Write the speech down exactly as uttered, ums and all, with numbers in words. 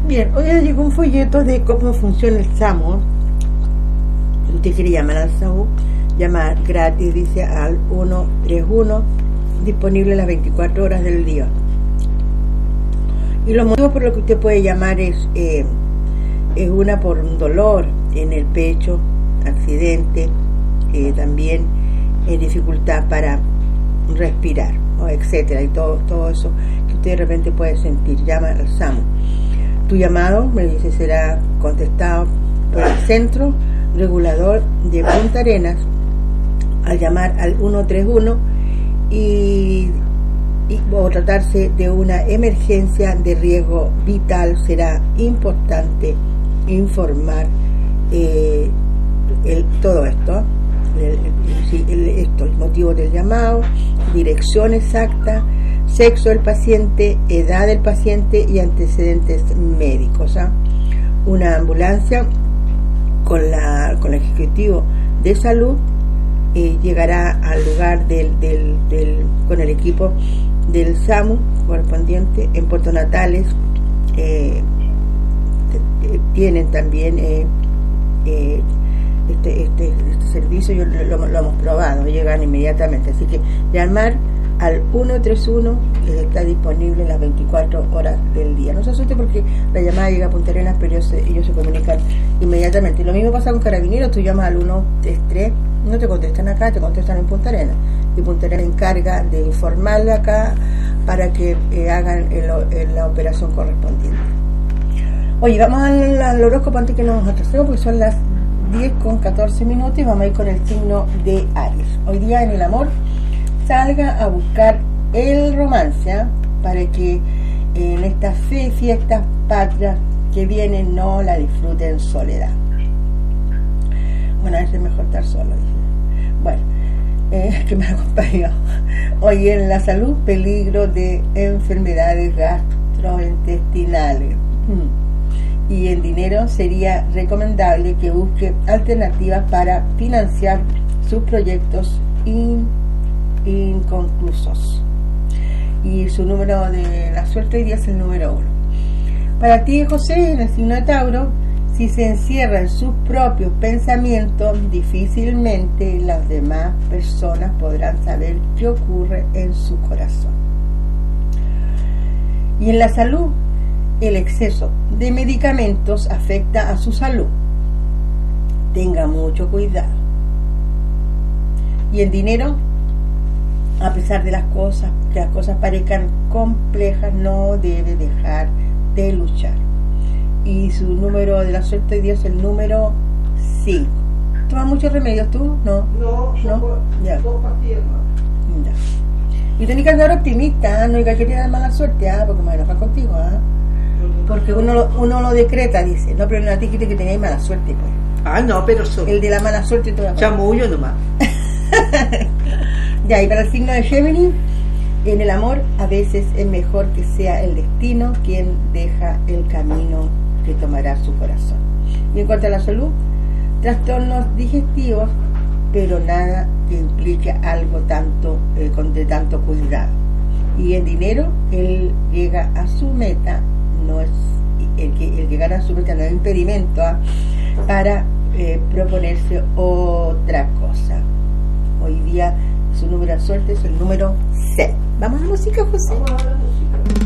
Bien, hoy les llegó un folleto de cómo funciona el SAMU. Si usted quiere llamar al SAMU, llamar gratis, dice al uno tres uno, disponible las veinticuatro horas del día. Y los motivos por los que usted puede llamar es, eh, es una por un dolor en el pecho, accidente, eh, también eh, dificultad para respirar, o etcétera, y todo, todo eso que usted de repente puede sentir. Llama al SAMU. Tu llamado, me dice, será contestado por el Centro Regulador de Punta Arenas al llamar al uno tres uno y, y o tratarse de una emergencia de riesgo vital. Será importante informar eh, el, todo esto, el, el, el, esto, el motivo del llamado, dirección exacta, sexo del paciente, edad del paciente y antecedentes médicos. ¿eh? Una ambulancia con la con el ejecutivo de salud eh, llegará al lugar del, del, del con el equipo del SAMU correspondiente en Puerto Natales. Eh, tienen también eh, eh, este, este, este servicio, yo lo, lo, lo hemos probado, llegan inmediatamente, así que llamar al uno tres uno, que está disponible las veinticuatro horas del día. No se asuste porque la llamada llega a Punta Arenas, pero ellos se, ellos se comunican inmediatamente. Y lo mismo pasa con Carabineros. Tú llamas al uno tres tres, no te contestan acá, te contestan en Punta Arenas, y Punta Arenas encarga de informarle acá para que eh, hagan el, el, la operación correspondiente. Oye, vamos al, al horóscopo antes que nos atrasemos, porque son las diez con catorce minutos y vamos a ir con el signo de Aries. Hoy día en el amor, salga a buscar el romance, ¿eh? Para que en estas fiestas patrias que vienen no la disfruten en soledad. Bueno, a veces es mejor estar solo, dije. Bueno, eh, que me acompañó. Hoy en la salud, peligro de enfermedades gastrointestinales. Hmm. Y en dinero sería recomendable que busque alternativas para financiar sus proyectos in inconclusos. Y su número de la suerte hoy día es el número uno. Para ti, José, en el signo de Tauro, si se encierra en sus propios pensamientos, difícilmente las demás personas podrán saber qué ocurre en su corazón. Y en la salud, el exceso de medicamentos afecta a su salud. Tenga mucho cuidado. Y en dinero, a pesar de las cosas, que las cosas parezcan complejas, no debe dejar de luchar. Y su número de la suerte hoy día es el número cinco. ¿Tomas muchos remedios tú? No. No, ¿No? Dos, ya. dos pastillas más. Ya. Y tenés que andar optimista, ¿eh? No hay que querer dar mala suerte, ¿eh? Porque me voy a enojar contigo, ¿eh? Porque uno lo, uno lo decreta, dice. No, pero no a ti que tenéis mala suerte, pues. Ah, no, pero son el de la mala suerte y toda la chamullo nomás. Ya, y para el signo de Géminis, en el amor a veces es mejor que sea el destino quien deja el camino que tomará su corazón. Y en cuanto a la salud, trastornos digestivos, pero nada que implique algo tanto eh, con de tanto cuidado. Y en dinero, él llega a su meta, no es el que el llegar a su meta no es impedimento ¿eh? para eh, proponerse otra cosa. Hoy día su número de suerte es el número seis. ¿Vamos a la música, José? Vamos a la música.